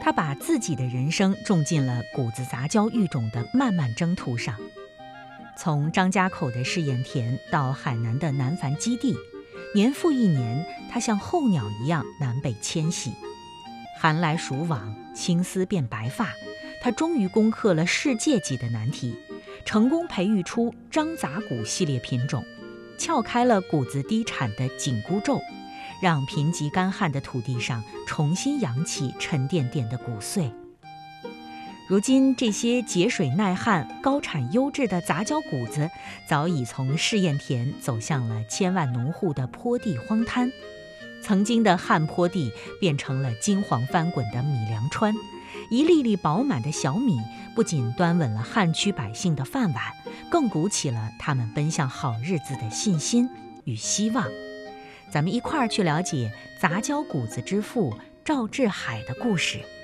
他把自己的人生种进了谷子杂交育种的漫漫征途上。从张家口的试验田到海南的南繁基地，年复一年，他像候鸟一样南北迁徙。寒来暑往，青丝变白发，他终于攻克了世界级的难题，成功培育出张杂谷系列品种，撬开了谷子低产的紧箍咒，让贫瘠干旱的土地上重新扬起沉甸甸的谷穗。如今，这些节水耐旱、高产优质的杂交谷子，早已从试验田走向了千万农户的坡地荒滩。曾经的旱坡地变成了金黄翻滚的米粮川，一粒粒饱满的小米不仅端稳了旱区百姓的饭碗，更鼓起了他们奔向好日子的信心与希望。咱们一块儿去了解杂交谷子之父赵志海的故事。